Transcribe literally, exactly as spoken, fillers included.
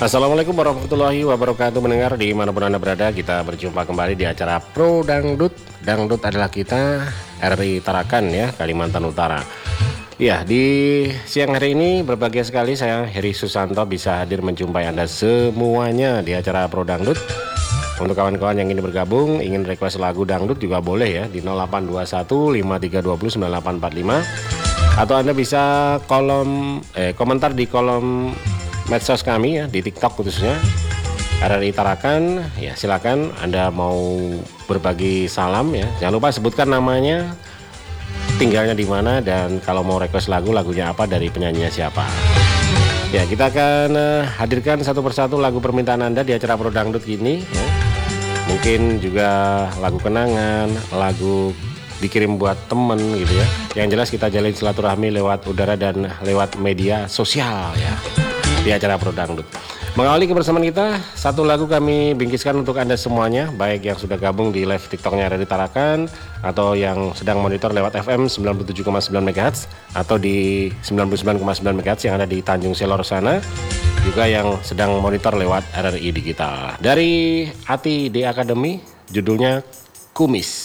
Assalamualaikum warahmatullahi wabarakatuh. Mendengar dimanapun Anda berada, kita berjumpa kembali di acara Pro Dangdut. Dangdut adalah kita, R I Tarakan ya, Kalimantan Utara. Ya, di siang hari ini berbahagia sekali saya Heri Susanto bisa hadir menjumpai Anda semuanya di acara Pro Dangdut. Untuk kawan-kawan yang ingin bergabung, ingin request lagu dangdut juga boleh ya di nol delapan dua satu lima tiga dua nol sembilan delapan empat lima, atau Anda bisa kolom eh komentar di kolom medsos kami ya, di TikTok khususnya R I Tarakan. Ya silakan Anda mau berbagi salam ya, jangan lupa sebutkan namanya, tinggalnya di mana, dan kalau mau request lagu, lagunya apa, dari penyanyinya siapa. Ya, kita akan uh, hadirkan satu persatu lagu permintaan Anda di acara Pro Dangdut ini ya. Mungkin juga lagu kenangan, lagu dikirim buat temen gitu ya. Yang jelas kita jalin silaturahmi lewat udara dan lewat media sosial ya, di acara Pro Dangdut. Mengawali kebersamaan kita, satu lagu kami bingkiskan untuk Anda semuanya, baik yang sudah gabung di live TikToknya R I Tarakan, atau yang sedang monitor lewat F M sembilan puluh tujuh koma sembilan megahertz, atau di sembilan puluh sembilan koma sembilan megahertz yang ada di Tanjung Selor sana, juga yang sedang monitor lewat R R I Digital. Dari Ati D Academy, judulnya Kumis.